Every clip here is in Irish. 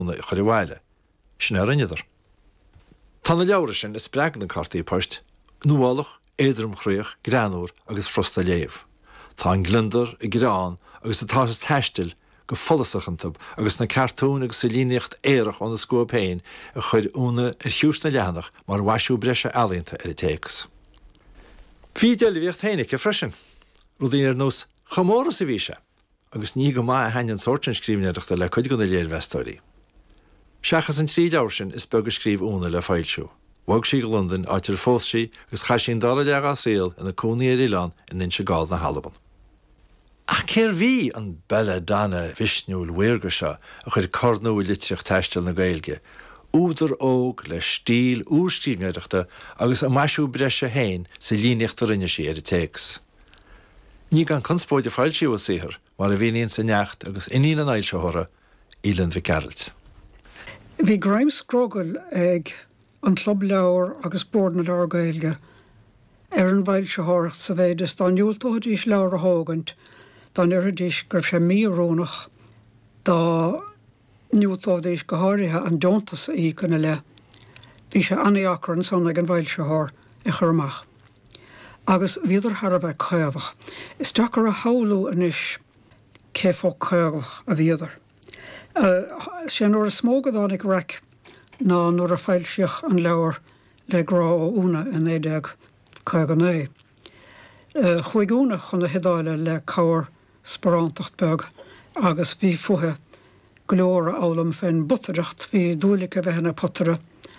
na choirhile. Sin rinneadar. Tána leabhar sin is breag na cartaí poist, nuálach, éadrom chruoch, granúr agus frosta léamh. Tá an glindar i gráin agus atá is teistil go folasachantab agus na cartún agus sa líneacht éireach an na scópéin a chuir úna hiús na leanach mar waisiú breise ealaíonta ar i téex. Bhí deilihíocht héinic freisin, rudíon nós chamóra sa bhíse, agus ní go maith a hain sortin scríbneachta le chuid go na léirvestóirí. Seachas an trí leabhar sin is beag scríb úna le fáilsiú. Bhag sí go London áitir fós sí agus cha sin dara leag as réal in na cúnaí ar Ián in ninse gáil na Halaban. Ach céir bhí an belle dana visniúil uirga seo a chuir cornú litreach teistil na Gaeilge, údar óg le stíl úrstíneachta agus a maisiú breise héin sa líneachta rinne sí ar i téex. Ní gan conspóide fáilsiú a sihir mar a bhíon sa neacht agus iní an ailseóra Ílan Fitzgerald. Bhí Grimes Scrogel ag an club leabhar agus bord na leabhar Gaeilge ar an bhailseóireacht sa bhéidir tá niúltóidís leabhar a hágant tá iridís gur sé mírónach dá niúltóidís go háirithe an dontas í chuna le. Bhí sé anaíachar an son ag an bhailseóir i churmach. Agus bhíidir thar a bheith caobhach. Is deachar a haulú inis céfá caobhach a bhíidir. Sé nuair a smógadán ag raic ná nuair a fáilseach an leabhar le grá ó úna in 1949. Chuigúna chun na hidáile le cabhar sporántacht beag agus bhí futhe glóra álam féin butaireacht bhí dúlacha bheithna potara.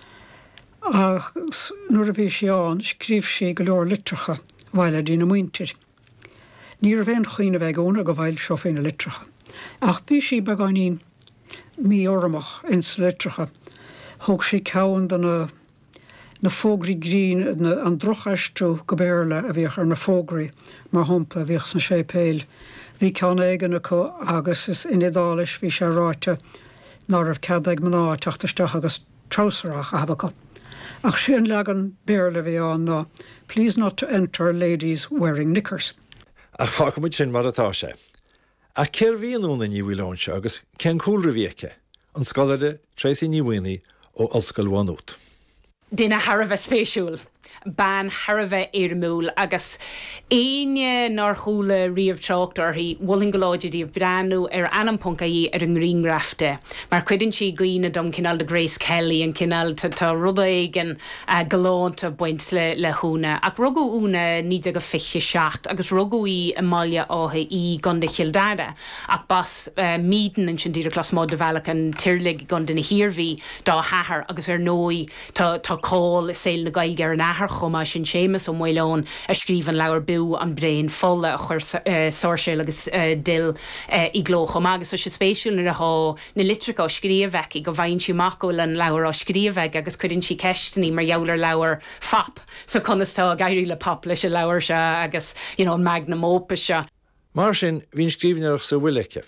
Agus nuair a bhí sé scríb sí go leor litreacha bhaile dína muintir. Ní a bhéon chuoine bheith óna go bhhail seo féin na litreacha. Ach bhí sí beganín mí ormach in sa litreacha. Thug sí cabhain na fógraí grín an drochaistú go béirle a bhíoch ar na fógraí mar thompa bhíoch san sé péil. Bhí ceann éigeanna có agus is inidális bhí sé ráite ná rah ceadaig maná teachtaisteach agus trosarach a habacha. Ach sin legan béirle bhí an ná please not to enter ladies wearing knickers. Ach fácamid sin mar atá sé. A céir bhíon úna níhhuiilónse agus cén cúlra bhíice an scoilade Tracy Níhaoinaí ó Ollscoil Bhánút. Dina Harveh spéisiúil. Ban Harveh éirmúil agus aine nar chúla riamh teachtar hí bhfuiln goláidir breanú ar anampuncaí ar an ringrafte. Mar cuidann sí gaoine dom cinál de Grace Kelly an cinál tá ruda éigen galánta buint le húna. Ach rugú úna ní go fiche seacht agus rugú í amália átha í gonda chiildáda. Ach bas mídan an sin díra clas mód de bhealach an tíirlig gonda na hirbhí dá hathair agus ar nói tá call is saoil na Gaeilge ar an ahar chuma sin sémas ó maileón a scríban leabhar bú an brain folla a chur sóirséil agus dil i glócham agus sé spéisiúil na rath na litrica scríomhheici go bhain si macúil an leabhar á scríomhheig agus chuidann si ceistenaí mar jaabhlar leabhar fap so chunastá gaiirí le pap leis a leabhar se agus an magnum opus se. Mar sin hín scríbneach sa bhuileice.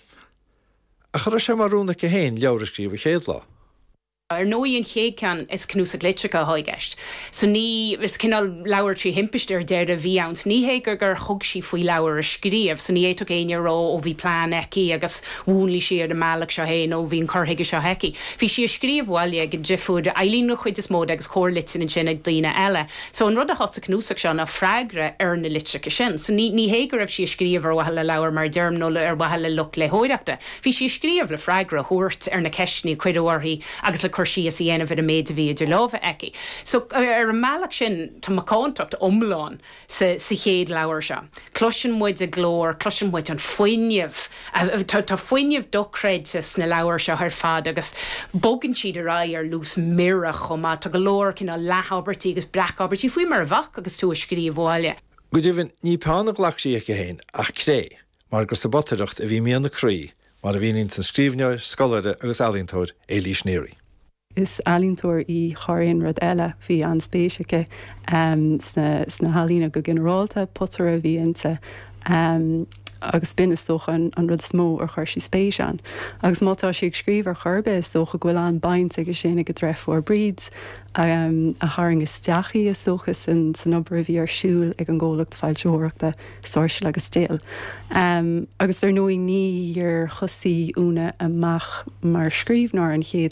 A chur sé marúna go héin leabhar scríomh chéad lá. Ar nóíon chéadceann is cnúsa litrica háigeist. So ní is cinál leabhar trí himpeiste ar deir a bhí ann. Ní hégur gur thug sí faoi leabhar a scríomh, so ní éach aine rá ó bhí plán eici agus bhúnlaí si ar na meach se héin ó bhín chorthaige se heici. Bhí si a scríomhháile ag difúd ailín no chuid is mód agus chóirlitin in sin ag daoine eile. So an rud a thosa cnúsach se na freagra ar na litrica sin. So ní hégur ah si a scríomh ar wahala leabhar mar derm nó ar wahala lucht le hóireachta. Bhí si a scríomh le freagra thuirt ar na ceisní cuideoirthaí agus le chuirsí is dhéanamh a méid a bhí idir lábha eici. So ar an meach sin tá macántacht omláin sa chéad leabhar se. Cloisian muid a glór, cloisian muid an foiinneamh, tá foiinneamh docréidtas na leabhar se ar fad agus bogann siad a rá ar lús mira chumá tá go leor cinna lethabertí agus brechabertí faoi mar bhach agus tú a scríomhháile. Go dtíobhann ní pánach leachsaí ag héin ach cré, mar gur sa botaireacht a bhí míonna cruí mar a bhíonn san scríbneoir, scoláide agus ealaíontóir Éilís Néirí. Is ealaíontóir í choiríonn rud eile bhí an spéisice sna halína go generálta potar a bhíonnta agus bin is soch an rud smó ar chuir sí spéis an. Agus mátá si scríb ar churbe is socha ghfuil an baint agus sinna go drefór brids a haring is steachí is sochas san obair bhí ar siúil ag an ggólacht fáilteoireachta sáirse agus stéal. Agus ar nóí ní ar chosaí úna amach mar scríbnar an chéad